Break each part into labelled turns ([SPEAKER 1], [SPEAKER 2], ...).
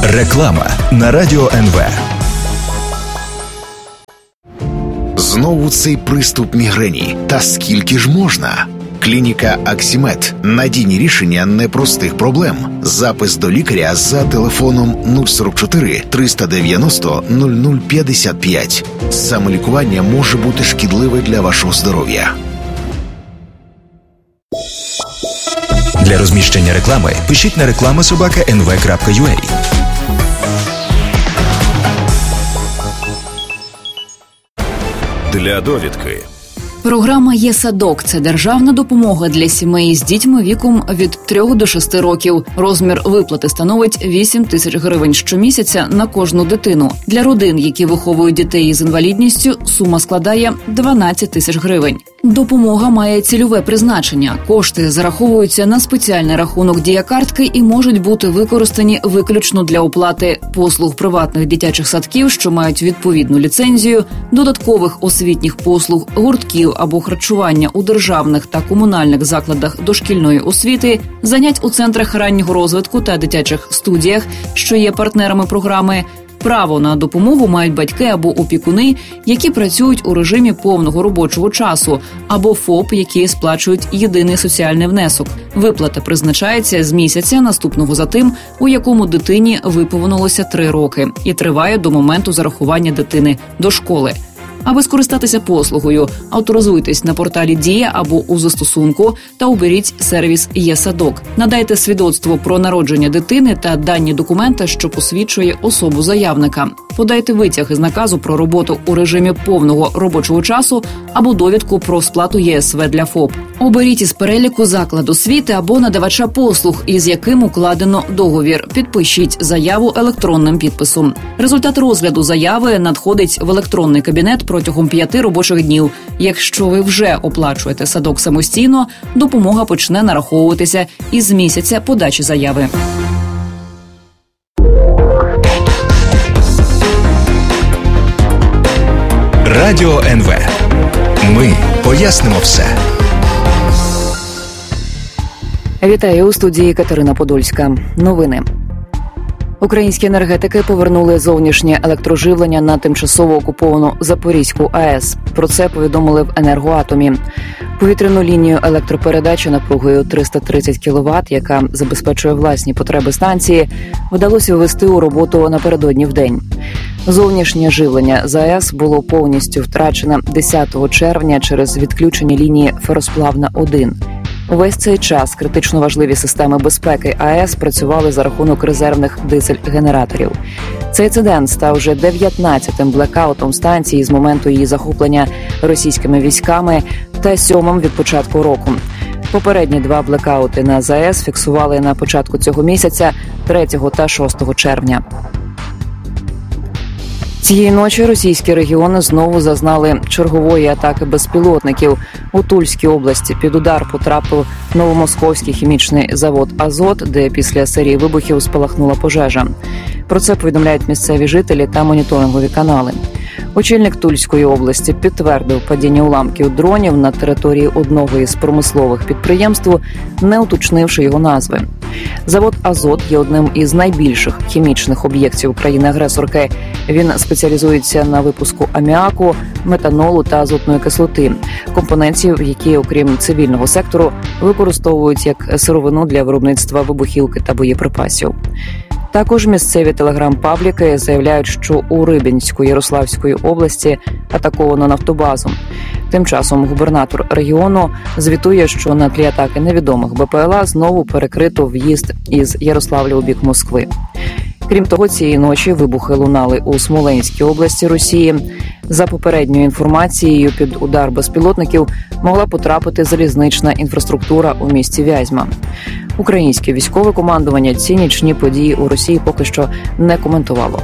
[SPEAKER 1] Реклама на Радіо НВ. Знову цей приступ мігрені. Та скільки ж можна? Клініка Аксімед. Надійні рішення непростих проблем. Запис до лікаря за телефоном 044 390 0055. Самолікування може бути шкідливе для вашого здоров'я. Для розміщення реклами пишіть на reklama@nv.ua. Для довідки.
[SPEAKER 2] Програма «Є-садок» – це державна допомога для сімей з дітьми віком від 3 до 6 років. Розмір виплати становить 8 тисяч гривень щомісяця на кожну дитину. Для родин, які виховують дітей із інвалідністю, сума складає 12 тисяч гривень. Допомога має цільове призначення. Кошти зараховуються на спеціальний рахунок дія-картки і можуть бути використані виключно для оплати послуг приватних дитячих садків, що мають відповідну ліцензію, додаткових освітніх послуг, гуртків або харчування у державних та комунальних закладах дошкільної освіти, занять у центрах раннього розвитку та дитячих студіях, що є партнерами програми. Право на допомогу мають батьки або опікуни, які працюють у режимі повного робочого часу, або ФОП, які сплачують єдиний соціальний внесок. Виплата призначається з місяця, наступного за тим, у якому дитині виповнилося 3 роки, і триває до моменту зарахування дитини до школи. Аби скористатися послугою, авторизуйтесь на порталі «Дія» або у застосунку та оберіть сервіс «Є-садок». Надайте свідоцтво про народження дитини та дані документа, що посвідчує особу заявника. Подайте витяг із наказу про роботу у режимі повного робочого часу або довідку про сплату ЄСВ для ФОП. Оберіть із переліку заклад освіти або надавача послуг, із яким укладено договір. Підпишіть заяву електронним підписом. Результат розгляду заяви надходить в електронний кабінет протягом 5 робочих днів. Якщо ви вже оплачуєте садок самостійно, допомога почне нараховуватися із місяця подачі заяви.
[SPEAKER 1] Радіо НВ. Ми пояснимо все.
[SPEAKER 2] Вітаю, у студії Катерина Подольська. Новини. Українські енергетики повернули зовнішнє електроживлення на тимчасово окуповану Запорізьку АЕС. Про це повідомили в «Енергоатомі». Повітряну лінію електропередачі напругою 330 кВт, яка забезпечує власні потреби станції, вдалося ввести у роботу напередодні вдень. Зовнішнє живлення з АЕС було повністю втрачено 10 червня через відключення лінії Феросплавна-1. Увесь цей час критично важливі системи безпеки АЕС працювали за рахунок резервних дизель-генераторів. Цей інцидент став вже 19-тим блекаутом станції з моменту її захоплення російськими військами та 7-м від початку року. Попередні 2 блекаути на ЗАЕС фіксували на початку цього місяця 3 та 6 червня. Цієї ночі російські регіони знову зазнали чергової атаки безпілотників. У Тульській області під удар потрапив новомосковський хімічний завод «Азот», де після серії вибухів спалахнула пожежа. Про це повідомляють місцеві жителі та моніторингові канали. Очільник Тульської області підтвердив падіння уламків дронів на території одного із промислових підприємств, не уточнивши його назви. Завод «Азот» є одним із найбільших хімічних об'єктів країни-агресорки. Він спеціалізується на випуску аміаку, метанолу та азотної кислоти, компонентів, які, окрім цивільного сектору, використовують як сировину для виробництва вибухівки та боєприпасів. Також місцеві телеграм-пабліки заявляють, що у Рибінську-Ярославської області атаковано нафтобазу. Тим часом губернатор регіону звітує, що на тлі атаки невідомих БПЛА знову перекрито в'їзд із Ярославля у бік Москви. Крім того, цієї ночі вибухи лунали у Смоленській області Росії. За попередньою інформацією, під удар безпілотників могла потрапити залізнична інфраструктура у місті Вязьма. Українське військове командування ці нічні події у Росії поки що не коментувало.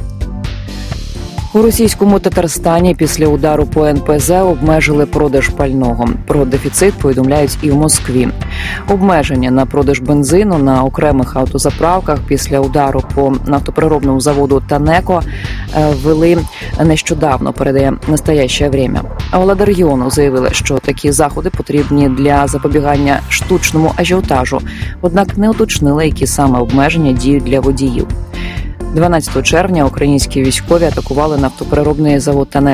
[SPEAKER 2] У російському Татарстані після удару по НПЗ обмежили продаж пального. Про дефіцит повідомляють і в Москві. Обмеження на продаж бензину на окремих автозаправках після удару по нафтопереробному заводу «Танеко» ввели нещодавно, передає «Настоящее время». А влада регіону заявила, що такі заходи потрібні для запобігання штучному ажіотажу, однак не уточнили, які саме обмеження діють для водіїв. 12 червня українські військові атакували нафтопереробний завод «ТАНЕП».